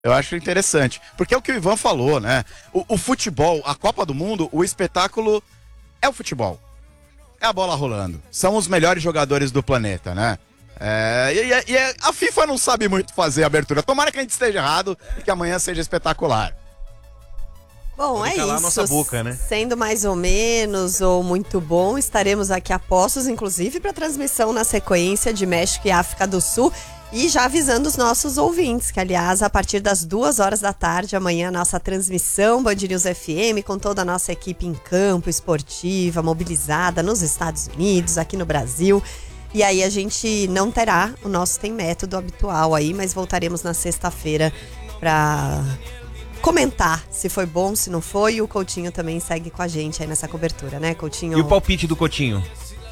Eu acho interessante. Porque é o que o Ivan falou, né? O futebol, a Copa do Mundo, o espetáculo é o futebol. É a bola rolando. São os melhores jogadores do planeta, né? A FIFA não sabe muito fazer a abertura. Tomara que a gente esteja errado e que amanhã seja espetacular. Bom, é calar a isso. nossa boca, né? Sendo mais ou menos ou muito bom, estaremos aqui a postos, inclusive, para transmissão na sequência de México e África do Sul. E já avisando os nossos ouvintes, que aliás, a partir das 2h da tarde, amanhã, a nossa transmissão Band News FM, com toda a nossa equipe em campo, esportiva, mobilizada nos Estados Unidos, aqui no Brasil. E aí a gente não terá o nosso Tem Método habitual aí, mas voltaremos na sexta-feira para comentar se foi bom, se não foi. E o Coutinho também segue com a gente aí nessa cobertura, né, Coutinho? E o palpite do Coutinho?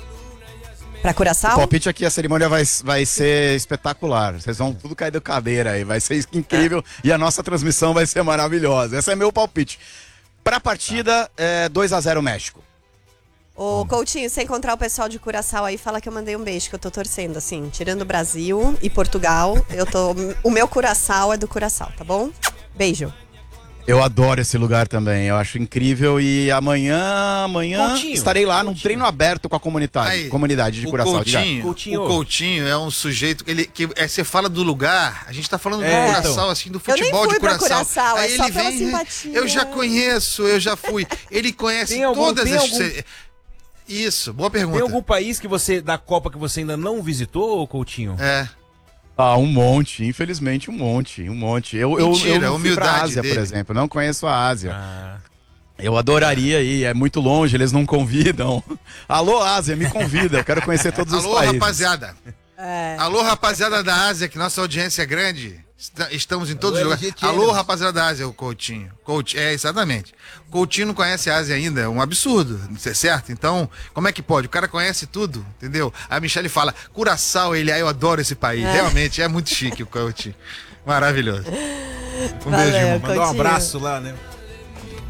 Pra Curaçao? O palpite aqui, a cerimônia vai ser espetacular. Vocês vão tudo cair do cadeira aí. Vai ser incrível e a nossa transmissão vai ser maravilhosa. Esse é meu palpite. Pra partida, 2-0 México. Ô, Coutinho, se encontrar o pessoal de Curaçao aí, fala que eu mandei um beijo, que eu tô torcendo, assim, tirando o Brasil e Portugal, o meu Curaçao é do Curaçao, tá bom? Beijo. Eu adoro esse lugar também, eu acho incrível e amanhã Coutinho, estarei lá num treino aberto com a comunidade de Curaçao. O Coutinho é um sujeito, você fala do lugar, a gente tá falando do Curaçao, então. assim, do futebol eu nem fui de Curaçao. Pra Curaçao, aí só ele pela vem, simpatia. eu já conheço, eu já fui. Ele conhece todas as... Isso, boa pergunta. Tem algum país da Copa que você ainda não visitou, Coutinho? Um monte, infelizmente um monte. Eu fui pra Ásia, por exemplo, não conheço a Ásia. Eu adoraria ir, é muito longe, eles não convidam. Alô, Ásia, me convida, eu quero conhecer todos os países. Alô, rapaziada. Alô, rapaziada da Ásia, que nossa audiência é grande. Estamos em todos os lugares. Alô, rapaziada da Ásia, o Coutinho. Exatamente. Coutinho não conhece a Ásia ainda, é um absurdo, certo? Então, como é que pode? O cara conhece tudo, entendeu? A Michelle fala, Curaçao, eu adoro esse país. Realmente, é muito chique o Coutinho. Maravilhoso. Valeu, beijo, irmão. Mandou um abraço lá, né?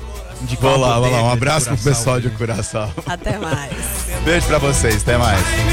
Vou lá, um abraço pro pessoal de Curaçao. Até mais. Beijo pra vocês, até mais.